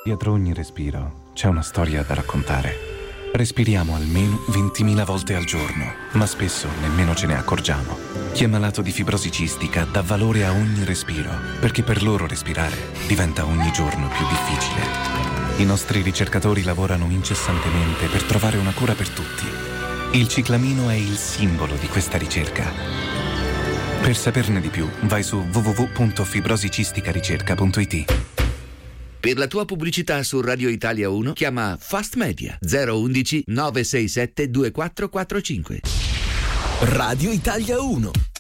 Dietro ogni respiro c'è una storia da raccontare. Respiriamo almeno 20.000 volte al giorno, ma spesso nemmeno ce ne accorgiamo. Chi è malato di fibrosi cistica dà valore a ogni respiro, perché per loro respirare diventa ogni giorno più difficile. I nostri ricercatori lavorano incessantemente per trovare una cura per tutti. Il ciclamino è il simbolo di questa ricerca. Per saperne di più, vai su www.fibrosicisticaricerca.it. Per la tua pubblicità su Radio Italia 1 chiama Fast Media 011 967 2445. Radio Italia 1.